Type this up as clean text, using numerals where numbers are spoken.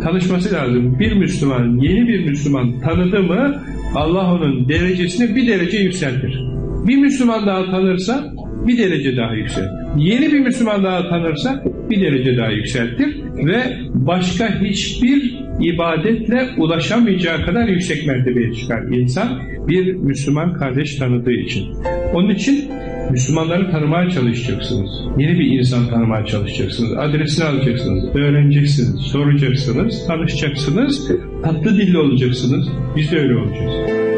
tanışması lazım. Bir Müslüman, yeni bir Müslüman tanıdı mı Allah onun derecesini bir derece yükseltir. Bir Müslüman daha tanırsa bir derece daha yükseltir. Yeni bir Müslüman daha tanırsa bir derece daha yükseltir ve başka hiçbir ibadetle ulaşamayacağı kadar yüksek mertebeye çıkar insan bir Müslüman kardeş tanıdığı için. Onun için Müslümanları tanımaya çalışacaksınız. Yeni bir insan tanımaya çalışacaksınız. Adresini alacaksınız, öğreneceksiniz, soracaksınız, tanışacaksınız, tatlı dilli olacaksınız. Biz de öyle olacağız.